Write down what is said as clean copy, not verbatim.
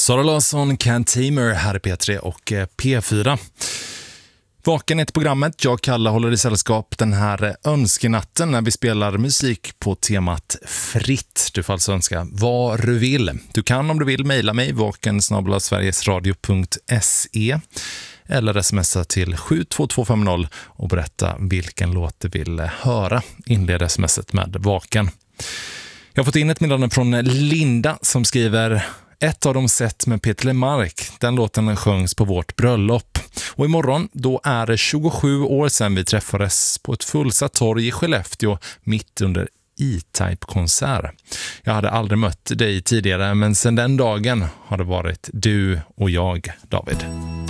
Sara Larsson, Can Tamer här i P3 och P4. Vaken är ett programmet. Jag, Kalle, håller i sällskap den här önskenatten när vi spelar musik på temat fritt. Du får alltså önska vad du vill. Du kan, om du vill, mejla mig vaken@sverigesradio.se eller smsa till 72250 och berätta vilken låt du vill höra. Inled smset med vaken. Jag har fått in ett meddelande från Linda som skriver: ett av de sett med Peter Lemark. Den låten sjöngs på vårt bröllop. Och imorgon, då är det 27 år sedan vi träffades på ett fullsatt torg i Skellefteå mitt under E-Type-konsert. Jag hade aldrig mött dig tidigare, men sedan den dagen har det varit du och jag, David.